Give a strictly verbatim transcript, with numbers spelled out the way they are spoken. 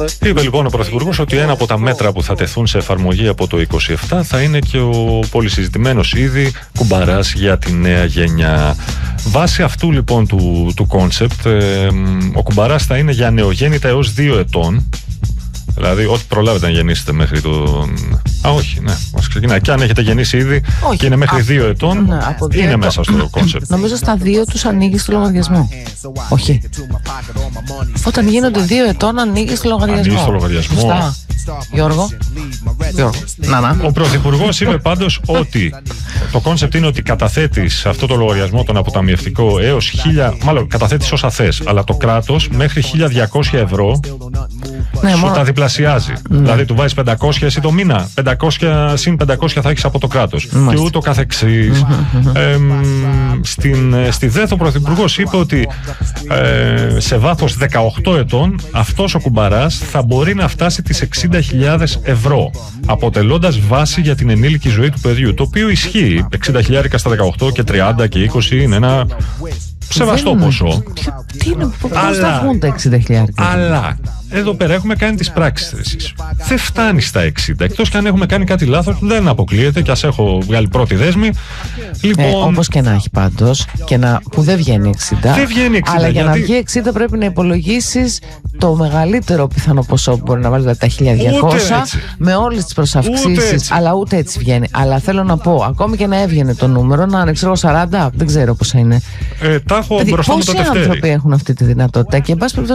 Είπε λοιπόν ο Πρωθυπουργός ότι ένα από τα μέτρα που θα τεθούν σε εφαρμογή από το είκοσι επτά θα είναι και ο πολυσυζητημένος ήδη κουμπαράς για τη νέα γενιά. Βάσει αυτού λοιπόν του κόνσεπτ, ε, ο κουμπαράς θα είναι για νεογέννητα έως δύο ετών. Δηλαδή, ό,τι προλάβετε να γεννήσετε μέχρι το. Α, όχι, ναι. Μας ξεκινάει. Και αν έχετε γεννήσει ήδη όχι, και είναι μέχρι α, δύο ετών, ναι, δύο είναι ετών. Μέσα στο κόνσεπτ. Νομίζω στα δύο τους ανοίγει το λογαριασμό. Όχι. Όταν γίνονται δύο ετών, ανοίγει το λογαριασμό. Ανοίγει το λογαριασμό. Σωστά. Γιώργο. Γιώργο. Να, να. Ο Πρωθυπουργός είπε πάντως ότι το κόνσεπτ είναι ότι καταθέτεις αυτό το λογαριασμό, τον αποταμιευτικό, έως χίλια. Μάλλον καταθέτεις όσα θες, αλλά το κράτος μέχρι χίλια διακόσια ευρώ. Ναι, σου μόνο... τα διπλασιάζει. Ναι. Δηλαδή, του βάζεις πεντακόσια εσύ το μήνα. πεντακόσια συν πεντακόσια θα έχεις από το κράτος. Και ούτω καθεξής. Mm-hmm. Ε, στην, στη ΔΕΘ ο Πρωθυπουργός είπε ότι ε, σε βάθος δεκαοκτώ ετών αυτός ο κουμπαράς θα μπορεί να φτάσει τις εξήντα χιλιάδες ευρώ, αποτελώντας βάση για την ενήλικη ζωή του παιδιού. Το οποίο ισχύει. εξήντα χιλιάδες στα δεκαοκτώ και τριάντα και είκοσι είναι ένα σεβαστό ποσό. Τι είναι, πώς θα βγουν τα εξήντα χιλιάδες. Αλλά εδώ πέρα έχουμε κάνει τις πράξεις εσείς. Δεν φτάνει στα εξήντα. Εκτός και αν έχουμε κάνει κάτι λάθος, δεν αποκλείεται και ας έχω βγάλει πρώτη δέσμη. Λοιπόν... Ε, όπως και να έχει πάντως, και να, που δεν βγαίνει εξήντα. Δεν βγαίνει εξήντα. Αλλά για γιατί... να βγει εξήντα πρέπει να υπολογίσεις το μεγαλύτερο πιθανό ποσό που μπορεί να βάλει, δηλαδή τα χίλια διακόσια, με όλες τις προσαυξήσεις. Αλλά ούτε έτσι βγαίνει. Αλλά θέλω να πω, ακόμη και να έβγαινε το νούμερο, να είναι ξέρω σαράντα, δεν ξέρω πόσα είναι. Ε, τα έχω δηλαδή, μπροστά μου το Δευτέρι. Πόσοι άνθρωποι έχουν αυτή τη δυνατότητα και εν πάση περιπτώσει